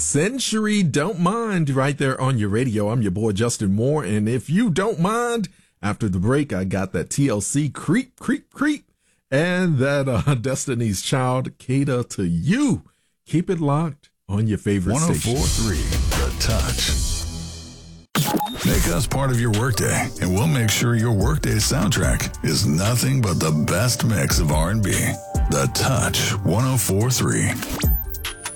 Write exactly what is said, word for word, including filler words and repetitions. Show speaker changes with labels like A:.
A: Century Don't Mind right there on your radio. I'm your boy, Justin Moore. And if you don't mind, after the break, I got that T L C Creep, Creep, Creep, and that uh, Destiny's Child, Cater to You. Keep it locked on your favorite station.
B: one oh four point three The Touch. Make us part of your workday, and we'll make sure your workday soundtrack is nothing but the best mix of R and B. The Touch one oh four point three.